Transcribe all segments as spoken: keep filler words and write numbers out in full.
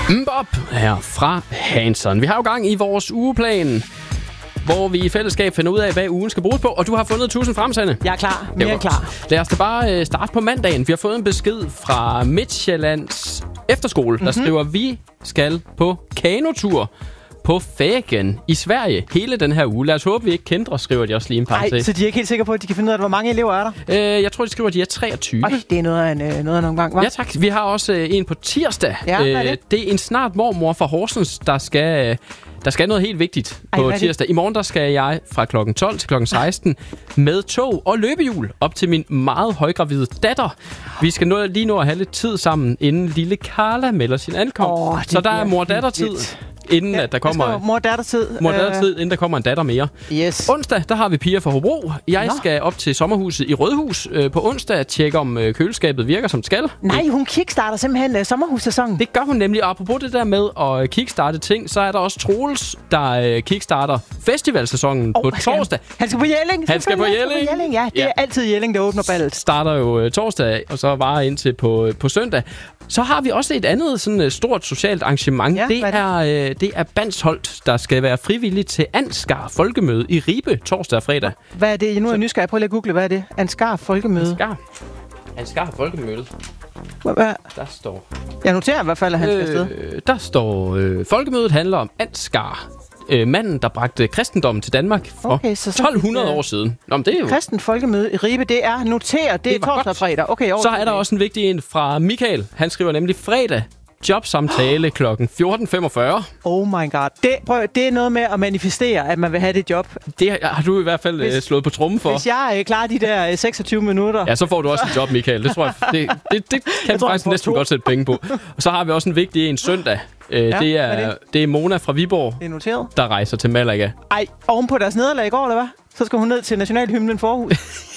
Mbop her fra Hanson. Vi har jo gang i vores ugeplan, hvor vi i fællesskab finder ud af, hvad ugen skal bruges på. Og du har fundet tusind frem, Sanne. Jeg er klar. Mere end klar. Lad os da bare starte på mandagen. Vi har fået en besked fra Midtjyllands efterskole, mm-hmm. der skriver, vi skal på kanotur på Fägen i Sverige hele den her uge. Lad os håbe, vi ikke kender, skriver de også lige en par. Nej, så de er ikke helt sikre på, at de kan finde ud af, hvor mange elever er der? Øh, jeg tror, de skriver, at de er treogtyve. Ej, det er noget af en, noget af en omgang, hva'? Ja, tak. Vi har også øh, en på tirsdag. Ja, hvad er det? Øh, det er en snart mormor fra Horsens, der skal... Øh, Der skal noget helt vigtigt Ej, på tirsdag. I morgen der skal jeg fra klokken tolv til klokken seksten med tog og løbehjul op til min meget højgravide datter. Vi skal nå, lige nå at have lidt tid sammen, inden lille Carla melder sin ankomst. Oh, så der er mor-datter-tid, inden ja, at der kommer... Mor-datter-tid. Mor-datter-tid, inden der kommer en datter mere. Yes. Onsdag, der har vi Pia fra Hobro. Jeg Nå. skal op til sommerhuset i Rødhus øh, på onsdag at tjekke, om øh, køleskabet virker, som det skal. Nej, hun kickstarter simpelthen uh, sommerhussæsonen. Det gør hun nemlig. Og apropos det der med at kickstarte ting, så er der også Troels, der øh, kickstarter festivalsæsonen oh, på torsdag. Han skal på Jelling. Han skal på Jelling. På Jelling. Ja, det ja. er altid Jelling, der åbner ballet. Starter jo øh, torsdag, og så varer indtil på, øh, på søndag. Så har vi også et andet sådan uh, stort socialt arrangement. Ja, det, er, øh, det er Bansholt, der skal være frivillig til Ansgar Folkemøde i Ribe torsdag og fredag. Hvad er det? Nu er jeg nysgerrig. Prøv lige at google, hvad er det? Ansgar Folkemøde. Ansgar. Ansgar Folkemøde. Hvad? Der står... Jeg noterer i hvert fald, at han skal øh, afsted. Der står... Øh, Folkemødet handler om Ansgar. Øh, manden, der bragte kristendommen til Danmark for okay, så tolv hundrede år siden. Nå, men det er jo... Kristen Folkemøde i Ribe, det er noteret. Det, det er torsdag og fredag. Okay, så er der også en vigtig en fra Michael. Han skriver nemlig fredag. Jobsamtale klokken fjorten femogfyrre. Oh my god. Det, prøv, det er noget med at manifestere, at man vil have det job. Det har du i hvert fald hvis, slået på trummen for. Hvis jeg øh, klarer de der øh, seksogtyve minutter... Ja, så får du også et job, Michael. Det tror jeg, det, det, det kan jeg faktisk næsten to. godt sætte penge på. Og så har vi også en vigtig en søndag. Øh, ja, det, er, er det? det er Mona fra Viborg, det er noteret. Der rejser til Malaga. Ej, oven på deres nederlag i går, eller hvad? Så skal hun ned til Nationalhymnen Forhus.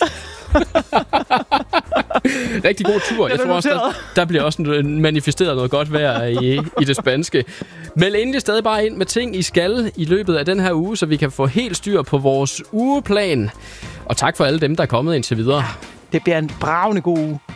Rigtig god tur. Jeg tror også, der, der bliver også manifesteret noget godt vejr i, i det spanske. Meld endelig stadig bare ind med ting, I skal i løbet af den her uge, så vi kan få helt styr på vores ugeplan. Og tak for alle dem, der er kommet indtil videre. Det bliver en bravende god uge.